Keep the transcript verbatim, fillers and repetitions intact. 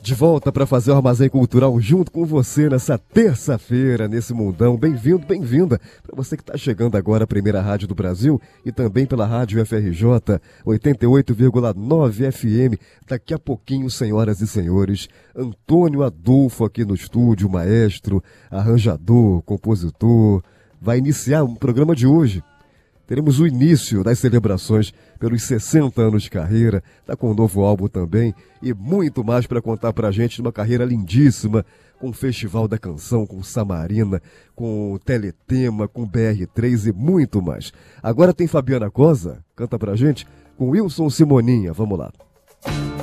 De volta para fazer o Armazém Cultural junto com você nessa terça-feira, nesse mundão. Bem-vindo, bem-vinda. Para você que está chegando agora, a primeira rádio do Brasil e também pela rádio F R J oitenta e oito vírgula nove F M. Daqui a pouquinho, senhoras e senhores, Antônio Adolfo aqui no estúdio, maestro, arranjador, compositor, vai iniciar o programa de hoje. Teremos o início das celebrações pelos sessenta anos de carreira, está com um novo álbum também e muito mais para contar para a gente de uma carreira lindíssima, com o Festival da Canção, com Samarina, com o Teletema, com B R três e muito mais. Agora tem Fabiana Cosa, canta para a gente, com Wilson Simoninha, vamos lá.